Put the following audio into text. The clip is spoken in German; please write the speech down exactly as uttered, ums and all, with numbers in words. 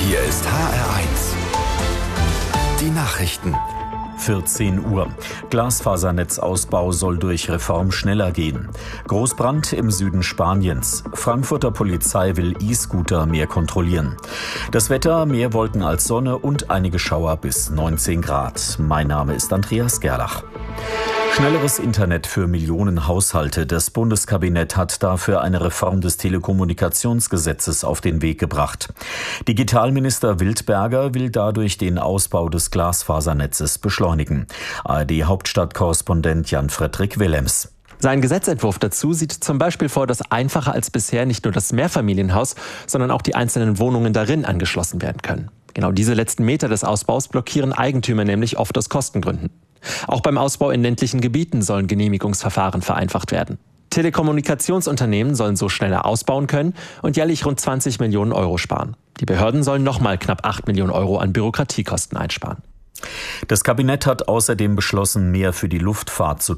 Hier ist H R eins. Die Nachrichten. vierzehn Uhr. Glasfasernetzausbau soll durch Reform schneller gehen. Großbrand im Süden Spaniens. Frankfurter Polizei will E-Scooter mehr kontrollieren. Das Wetter, mehr Wolken als Sonne und einige Schauer bis neunzehn Grad. Mein Name ist Andreas Gerlach. Schnelleres Internet für Millionen Haushalte. Das Bundeskabinett hat dafür eine Reform des Telekommunikationsgesetzes auf den Weg gebracht. Digitalminister Wildberger will dadurch den Ausbau des Glasfasernetzes beschleunigen. A R D-Hauptstadtkorrespondent Jan-Fredrik Willems. Sein Gesetzentwurf dazu sieht zum Beispiel vor, dass einfacher als bisher nicht nur das Mehrfamilienhaus, sondern auch die einzelnen Wohnungen darin angeschlossen werden können. Genau diese letzten Meter des Ausbaus blockieren Eigentümer nämlich oft aus Kostengründen. Auch beim Ausbau in ländlichen Gebieten sollen Genehmigungsverfahren vereinfacht werden. Telekommunikationsunternehmen sollen so schneller ausbauen können und jährlich rund zwanzig Millionen Euro sparen. Die Behörden sollen nochmal knapp acht Millionen Euro an Bürokratiekosten einsparen. Das Kabinett hat außerdem beschlossen, mehr für die Luftfahrt zu